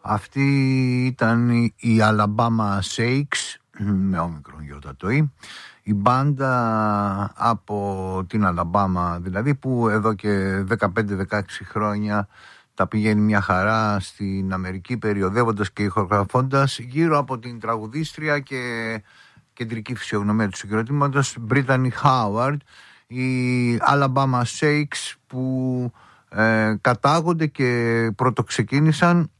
Αυτή ήταν η Alabama Shakes, με όμικρον γιώτα το «η». Η μπάντα από την Αλαμπάμα, δηλαδή, που εδώ και 15-16 χρόνια τα πηγαίνει μια χαρά στην Αμερική, περιοδεύοντας και ηχογραφώντας γύρω από την τραγουδίστρια και κεντρική φυσιογνωμία του συγκροτήματος Brittany Howard. Οι Alabama Shakes που κατάγονται και πρωτοξεκίνησαν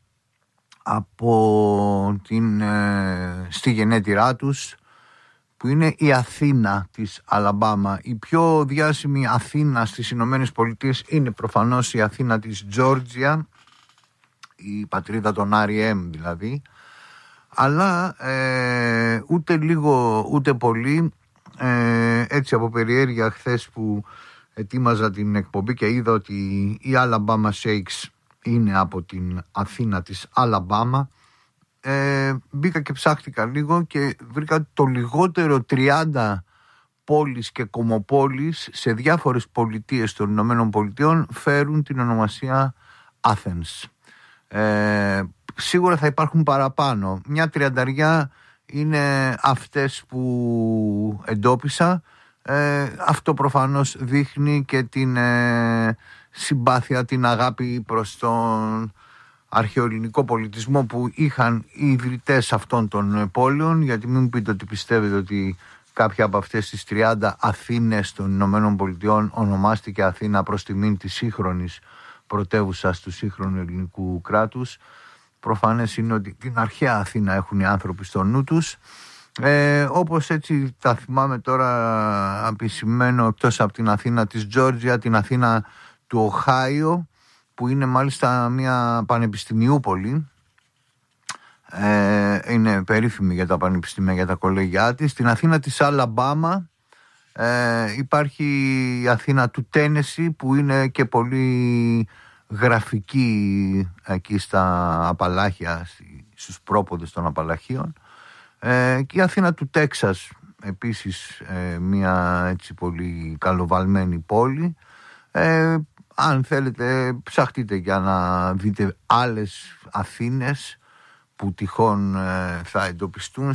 από στη γενέτειρά τους, που είναι η Αθήνα της Αλαμπάμα. Η πιο διάσημη Αθήνα στις Ηνωμένες Πολιτείες είναι προφανώς η Αθήνα της Τζόρτζια, η πατρίδα των R.E.M. δηλαδή, αλλά ούτε λίγο ούτε πολύ, έτσι από περιέργεια, χθες που ετοίμαζα την εκπομπή και είδα ότι η Alabama Shakes είναι από την Αθήνα της Αλαμπάμα, μπήκα και ψάχτηκα λίγο και βρήκα το λιγότερο 30 πόλεις και κομμοπόλεις σε διάφορες πολιτείες των Ηνωμένων Πολιτειών φέρουν την ονομασία Athens. Σίγουρα θα υπάρχουν παραπάνω. Μια 30 είναι αυτές που εντόπισα. Αυτό προφανώς δείχνει και την συμπάθεια, την αγάπη προς τον αρχαιοελληνικό πολιτισμό που είχαν οι ιδρυτές αυτών των πόλεων, γιατί μην μου πείτε ότι πιστεύετε ότι κάποια από αυτές τις 30 Αθήνες των Ηνωμένων Πολιτειών ονομάστηκε Αθήνα προς τιμήν της σύγχρονης πρωτεύουσας του σύγχρονου ελληνικού κράτους. Προφανές είναι ότι την αρχαία Αθήνα έχουν οι άνθρωποι στο νου τους. Όπως έτσι τα θυμάμαι τώρα, επισημαίνω, εκτός από την Αθήνα της Τζόρτζια, την Αθήνα του Οχάιο, που είναι μάλιστα μια πανεπιστημιούπολη, είναι περίφημη για τα πανεπιστήμια, για τα κολέγια της. Στην Αθήνα της Αλαμπάμα υπάρχει η Αθήνα του Τένεσι, που είναι και πολύ γραφική εκεί στα Απαλάχια, στους πρόποδες των Απαλαχίων, και η Αθήνα του Τέξας, επίσης μια έτσι πολύ καλοβαλμένη πόλη. Αν θέλετε ψαχτείτε για να δείτε άλλες Αθήνες που τυχόν θα εντοπιστούν